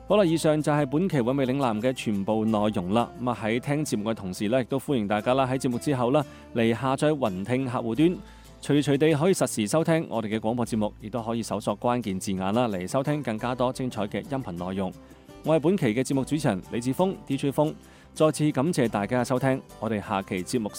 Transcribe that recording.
好啦，以上就係本期韻味嶺南嘅全部內容啦。咁喺聽節目嘅同時咧，亦都歡迎大家啦喺節目之後啦嚟下載雲聽客戶端，隨時隨地可以實時收聽我哋嘅廣播節目，亦都可以搜索關鍵字眼啦嚟收聽更加多精彩嘅音頻內容。我係本期嘅節目主持人李志峰 DJ 峰，再次感謝大家嘅收聽，我哋下期節目